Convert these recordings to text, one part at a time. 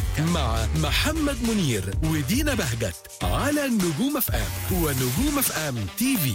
مع محمد منير ودينا بهجت على نجوم اف ام ونجوم اف ام تي في.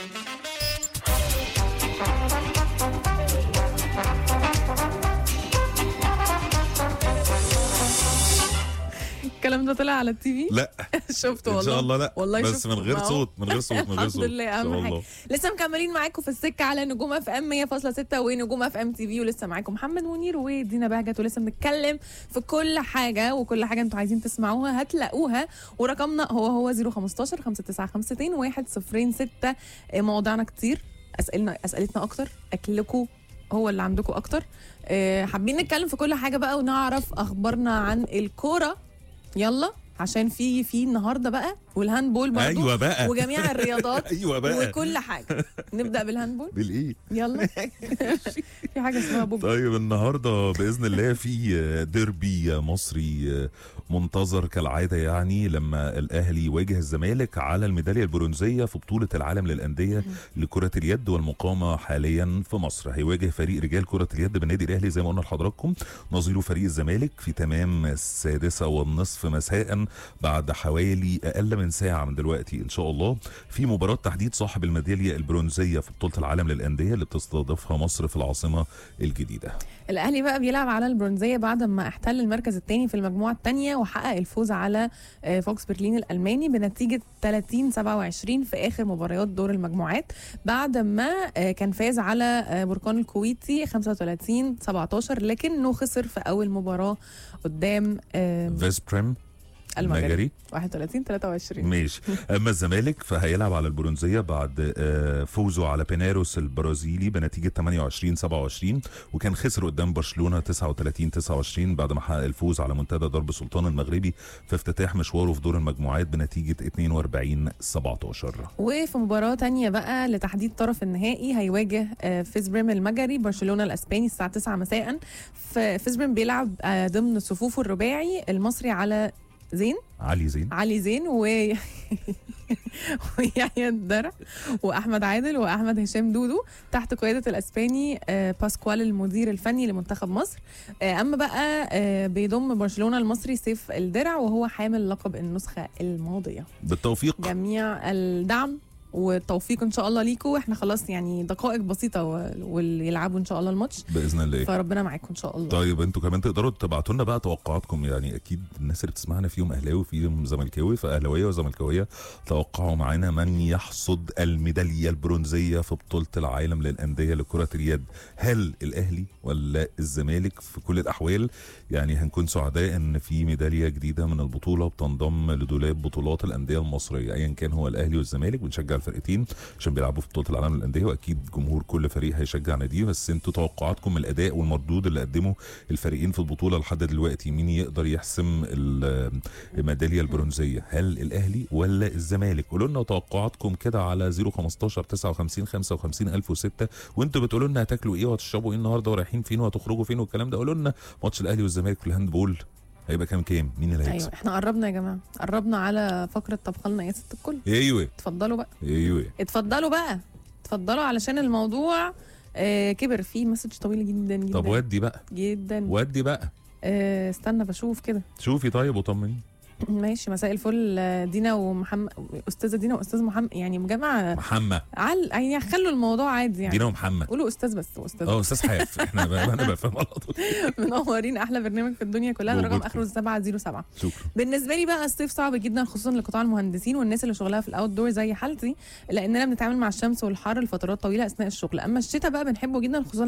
الكلام ده طلع على التي في؟ لا شفته والله ان شاء الله. لا والله بس من غير صوت، من غير صوت، من غير صوت. الحمد لله اهم حاجه. لسه مكملين معاكم في السكه على نجوم اف ام 100.6 ونجوم اف ام تي في، ولسه معاكم محمد منير ودينا بهجت، ولسه بنتكلم في كل حاجه، وكل حاجه انتوا عايزين تسمعوها هتلاقوها، ورقمنا هو 015 5952 106. مواضيعنا كتير، اسئلتنا اكتر، اكلكم هو اللي عندكم اكتر. حابين نتكلم في كل حاجه بقى، ونعرف اخبارنا عن الكوره. يلا عشان في النهارده بقى، والهاندبول برضه. ايوه بقى، وجميع الرياضات. ايوه بقى، وكل حاجه. نبدا بالهاندبول. بالايه؟ يلا. في حاجه اسمها بوب. طيب النهارده باذن الله في ديربي مصري منتظر كالعاده، يعني لما الاهلي يواجه الزمالك على الميداليه البرونزيه في بطوله العالم للانديه لكره اليد والمقامه حاليا في مصر. هيواجه فريق رجال كره اليد بالنادي الاهلي زي ما قلنا لحضراتكم، نظيره فريق الزمالك في تمام 6:30 مساء، بعد حوالي اقل من ساعه من دلوقتي ان شاء الله، في مباراه تحديد صاحب الميداليه البرونزيه في بطوله العالم للانديه اللي بتستضيفها مصر في العاصمه الجديده. الاهلي بقى بيلعب على البرونزيه بعد ما احتل المركز الثاني في المجموعه الثانيه، وحقق الفوز على فوكس برلين الالماني بنتيجه 30-27 في اخر مباريات دور المجموعات، بعد ما كان فاز على بركان الكويتي 35-17، لكنه خسر في اول مباراه قدام فيسبريم المجري 31-23. ماشي. اما الزمالك فهيلعب على البرونزيه بعد فوزه على بيناروس البرازيلي بنتيجه 28-27، وكان خسر قدام برشلونه 39-29 بعد ما حقق الفوز على منتدى درب سلطان المغربي في افتتاح مشواره في دور المجموعات بنتيجه 42-17. وفي مباراه تانية بقى لتحديد طرف النهائي، هيواجه فيسبريم المجري برشلونه الاسباني الساعه 9 مساء. فيسبريم بيلعب ضمن صفوفه الرباعي المصري علي زين ويحيى الدرع واحمد عادل واحمد هشام دودو، تحت قياده الاسباني باسكوال المدير الفني لمنتخب مصر. اما بقى بيضم برشلونه المصري سيف الدرع، وهو حامل لقب النسخه الماضيه. بالتوفيق، جميع الدعم والتوفيق ان شاء الله ليكم. احنا خلاص يعني دقائق بسيطه واللي يلعبوا ان شاء الله الماتش باذن الله، فربنا معاكم ان شاء الله. طيب انتوا كمان تقدروا تبعتوا لنا بقى توقعاتكم، يعني اكيد الناس اللي بتسمعنا فيهم اهلاوي وفيهم زملكاوي، فاهلاويه وزملكاويه توقعوا معانا من يحصد الميداليه البرونزيه في بطوله العالم للانديه لكره اليد. هل الاهلي ولا الزمالك؟ في كل الاحوال يعني هنكون سعداء ان في ميداليه جديده من البطوله بتنضم لدولاب بطولات الانديه المصريه، ايا كان هو الاهلي والزمالك. بنشجع الفرقتين عشان بيلعبوا في بطوله العالم للانديه، واكيد جمهور كل فريق هيشجع ناديه، بس انتوا توقعاتكم من الاداء والمردود اللي قدمه الفريقين في البطوله لحد دلوقتي، مين يقدر يحسم الميداليه البرونزيه؟ هل الاهلي ولا الزمالك؟ قولوا لنا توقعاتكم كده على 015 59 55 1006، وانتوا بتقولوا لنا هتاكلوا ايه وهتشربوا ايه النهارده ورايحين فين وهتخرجوا فين والكلام ده. قولوا لنا ماتش الاهلي والزمالك في الهاندبول هيبقى كام مين اللي هيكسب؟ ايوه احنا قربنا يا جماعه، قربنا على فقره طبخ لنا يا ست الكل. ايوه اتفضلوا بقى، ايوه اتفضلوا بقى، اتفضلوا علشان الموضوع كبر فيه مسج طويل جدا جدا. طب ودي بقى جدا، ودي بقى. استنى بشوف كده. شوفي طيب وطمني. ماشي. مساء الفل دينا ومحمد، استاذه دينا واستاذ محمد، يعني مجمع محمد يعني خلوا الموضوع عادي، يعني دينا ومحمد قولوا استاذ بس، واستاذ استاذ حاف. احنا انا بفهم على طول. منورين احلى برنامج في الدنيا كلها. رقم اخره 707. شكرا. بالنسبه لي بقى الصيف صعب جدا، خصوصا لقطاع المهندسين والناس اللي شغلها في الاوت دور زي حالتي، لاننا بنتعامل مع الشمس والحر لفترات طويله اثناء الشغل. اما الشتاء بقى بنحبه جدا، خصوصا